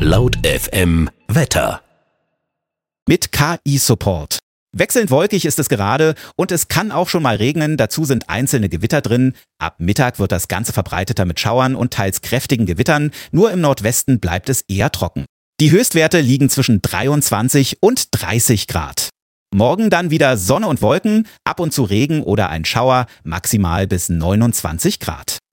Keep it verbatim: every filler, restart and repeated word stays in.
Laut F M Wetter. Mit K I-Support. Wechselnd wolkig ist es gerade und es kann auch schon mal regnen, dazu sind einzelne Gewitter drin. Ab Mittag wird das Ganze verbreiteter mit Schauern und teils kräftigen Gewittern, nur im Nordwesten bleibt es eher trocken. Die Höchstwerte liegen zwischen dreiundzwanzig und dreißig Grad. Morgen dann wieder Sonne und Wolken, ab und zu Regen oder ein Schauer, maximal bis neunundzwanzig Grad.